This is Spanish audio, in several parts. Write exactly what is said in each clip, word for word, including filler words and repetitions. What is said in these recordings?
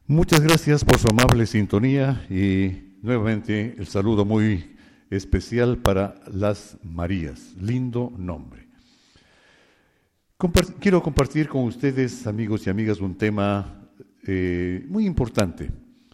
Muchas gracias por su amable sintonía y nuevamente el saludo muy especial para las Marías. Lindo nombre. Compart- quiero compartir con ustedes, amigos y amigas, un tema eh, muy importante.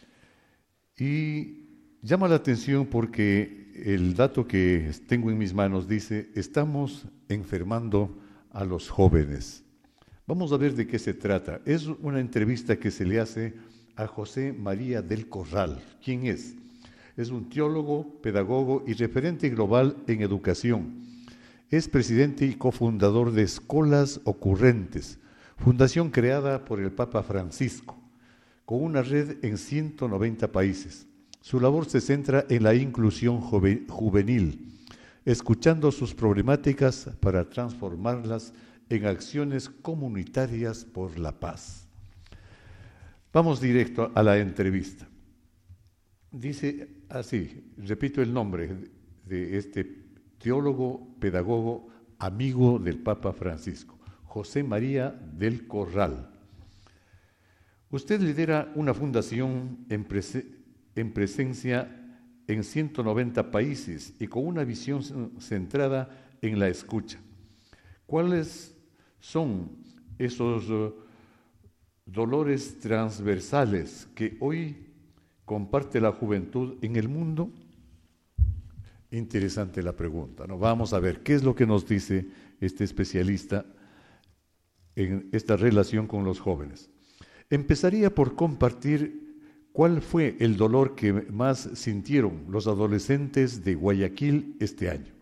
Y llama la atención porque el dato que tengo en mis manos dice, estamos enfermando a los jóvenes. Vamos a ver de qué se trata. Es una entrevista que se le hace a José María del Corral. ¿Quién es? Es un teólogo, pedagogo y referente global en educación. Es presidente y cofundador de Escolas Ocurrentes, fundación creada por el Papa Francisco, con una red en ciento noventa países. Su labor se centra en la inclusión juvenil, escuchando sus problemáticas para transformarlas en acciones comunitarias por la paz. Vamos directo a la entrevista. Dice así, repito el nombre de este teólogo, pedagogo, amigo del Papa Francisco, José María del Corral. Usted lidera una fundación en, prese- en presencia en ciento noventa países y con una visión centrada en la escucha. ¿Cuáles son esos uh, dolores transversales que hoy comparte la juventud en el mundo? Interesante la pregunta, ¿no? Vamos a ver qué es lo que nos dice este especialista en esta relación con los jóvenes. Empezaría por compartir cuál fue el dolor que más sintieron los adolescentes de Guayaquil este año.